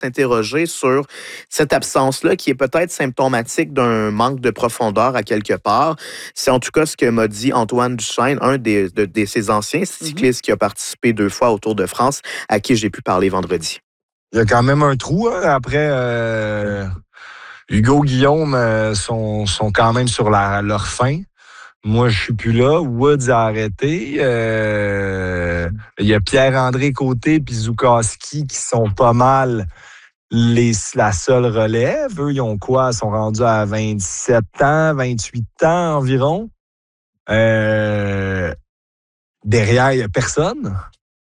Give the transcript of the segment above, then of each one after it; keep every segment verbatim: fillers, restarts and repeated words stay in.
t'interroger sur cette absence-là qui est peut-être symptomatique d'un manque de profondeur à quelque part. C'est en tout cas ce que m'a dit Antoine Duchesne, un des, de, de ces anciens cyclistes mm-hmm. qui a participé deux fois au Tour de France, à qui j'ai pu parler vendredi. Il y a quand même un trou hein, après... Euh... Hugo, Guillaume euh, sont, sont quand même sur la, leur fin. Moi, je suis plus là. Woods a arrêté. Euh, il y a Pierre-André Côté puis Zukowski qui sont pas mal les, la seule relève. Eux, ils ont quoi? Ils sont rendus à vingt-sept ans, vingt-huit ans environ. Euh, derrière, il n'y a personne.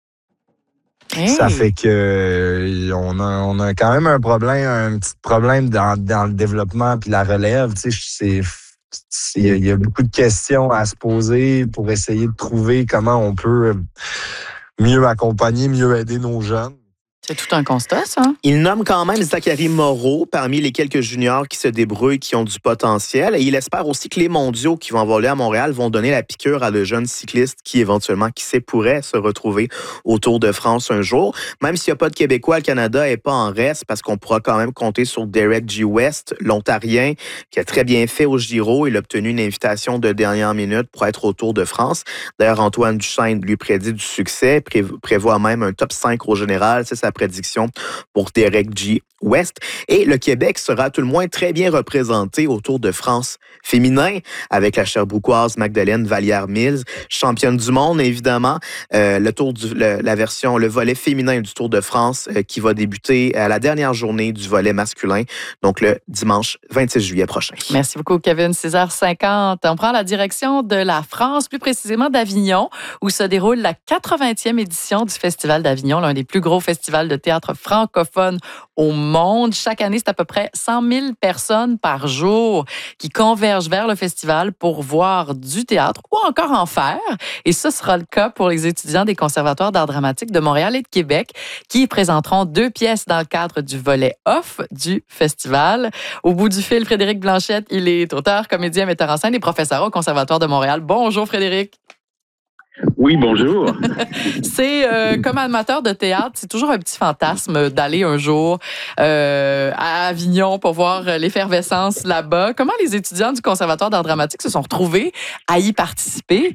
Hey. Ça fait que on a, on a quand même un problème, un petit problème dans, dans le développement puis la relève. Tu sais, c'est, il y a beaucoup de questions à se poser pour essayer de trouver comment on peut mieux accompagner, mieux aider nos jeunes. C'est tout un constat, ça. Il nomme quand même Zachary Moreau parmi les quelques juniors qui se débrouillent, qui ont du potentiel. Et il espère aussi que les mondiaux qui vont avoir lieu à Montréal vont donner la piqûre à de jeunes cyclistes qui, éventuellement, qui sait, pourraient se retrouver au Tour de France un jour. Même s'il n'y a pas de Québécois, le Canada n'est pas en reste parce qu'on pourra quand même compter sur Derek G. West, l'Ontarien, qui a très bien fait au Giro. Il a obtenu une invitation de dernière minute pour être au Tour de France. D'ailleurs, Antoine Duchesne lui prédit du succès, pré- prévoit même un top cinq au général. C'est sa prédiction pour Derek G. West. Et le Québec sera tout le moins très bien représenté au Tour de France féminin avec la Sherbrookoise Magdalene Vallière-Mills, championne du monde, évidemment. Euh, le tour du, le, la version, le volet féminin du Tour de France euh, qui va débuter à la dernière journée du volet masculin, donc le dimanche vingt-six juillet prochain. Merci beaucoup, Kevin. six heures cinquante. On prend la direction de la France, plus précisément d'Avignon, où se déroule la quatre-vingtième édition du Festival d'Avignon, l'un des plus gros festivals de théâtre francophone au monde. Chaque année, c'est à peu près cent mille personnes par jour qui convergent vers le festival pour voir du théâtre ou encore en faire. Et ce sera le cas pour les étudiants des conservatoires d'art dramatique de Montréal et de Québec qui présenteront deux pièces dans le cadre du volet off du festival. Au bout du fil, Frédéric Blanchette, il est auteur, comédien, metteur en scène et professeur au Conservatoire de Montréal. Bonjour Frédéric. Oui, bonjour. c'est euh, comme amateur de théâtre, c'est toujours un petit fantasme d'aller un jour euh, à Avignon pour voir l'effervescence là-bas. Comment les étudiants du Conservatoire d'art dramatique se sont retrouvés à y participer?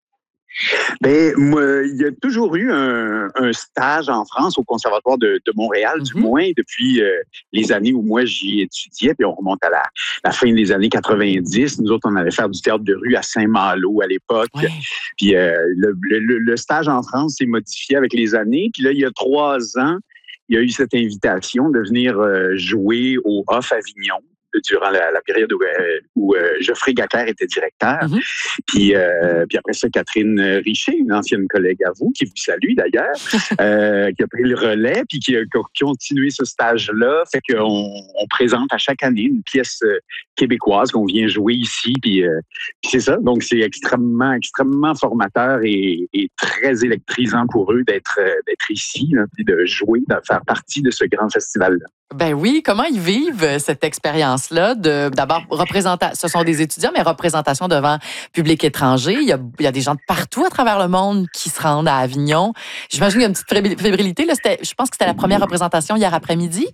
Ben, moi, il y a toujours eu un, un stage en France au Conservatoire de, de Montréal, mm-hmm. du moins depuis euh, les années où moi j'y étudiais, puis on remonte à la, la fin des années quatre-vingt-dix. Nous autres, on allait faire du théâtre de rue à Saint-Malo à l'époque. Ouais. Puis euh, le, le, le stage en France s'est modifié avec les années. Puis là, il y a trois ans, il y a eu cette invitation de venir euh, jouer au Off Avignon durant la, la période où, euh, où euh, Geoffrey Gacquer était directeur. Mm-hmm. Puis, euh, puis après ça, Catherine Richer, une ancienne collègue à vous, qui vous salue d'ailleurs, euh, qui a pris le relais puis qui a, qui a continué ce stage-là. Fait qu'on on présente à chaque année une pièce euh, québécoise qu'on vient jouer ici. Puis, euh, puis c'est ça. Donc, c'est extrêmement, extrêmement formateur et, et très électrisant pour eux d'être, euh, d'être ici, là, puis de jouer, de faire partie de ce grand festival-là. Ben oui, comment ils vivent cette expérience-là de d'abord représentation, ce sont des étudiants, mais représentation devant public étranger. Il y a, il y a des gens de partout à travers le monde qui se rendent à Avignon. J'imagine qu'il y a une petite fébrilité. Là, c'était, je pense que c'était la première représentation hier après-midi.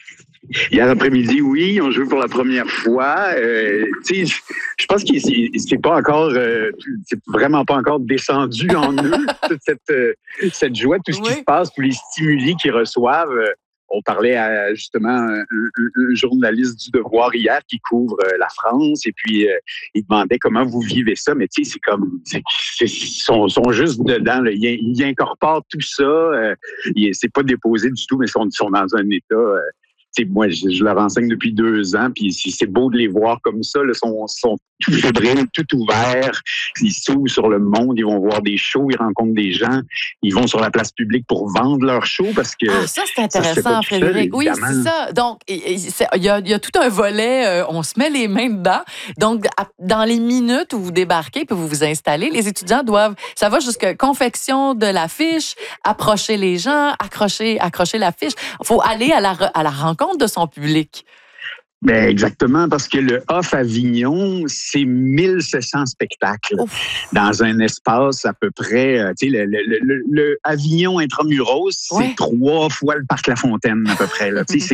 Hier après-midi, oui, on joue pour la première fois. Euh, tu sais, je pense qu'il c'est, c'est pas encore, euh, c'est vraiment pas encore descendu en eux toute cette euh, cette joie, tout ce oui. qui se passe, tous les stimuli qu'ils reçoivent. Euh, On parlait à justement un, un, un journaliste du Devoir hier qui couvre euh, la France et puis euh, il demandait comment vous vivez ça, mais tu sais, c'est comme, c'est, c'est, ils sont, sont juste dedans, là. Ils, ils incorporent tout ça, euh, il, c'est pas déposé du tout, mais ils sont, sont dans un état... Euh, T'sais, moi, je, je leur enseigne depuis deux ans, puis c'est beau de les voir comme ça. Ils sont, sont tout fébriles, tout ouverts. Ils s'ouvrent sur le monde, ils vont voir des shows, ils rencontrent des gens. Ils vont sur la place publique pour vendre leurs shows parce que... Ah, ça, c'est intéressant, ça, Frédéric. Seul, oui, c'est ça. Donc, il y a, il y a tout un volet, euh, on se met les mains dedans. Donc, à, dans les minutes où vous débarquez puis vous vous installez, les étudiants doivent... Ça va jusqu'à confection de l'affiche, approcher les gens, accrocher, accrocher l'affiche. Il faut aller à la, à la rencontre de son public. Ben exactement, parce que le Off Avignon, c'est mille sept cents spectacles Ouf. Dans un espace à peu près, tu sais, le, le, le, le Avignon Intramuros, ouais. c'est trois fois le Parc La Fontaine à peu près. Là.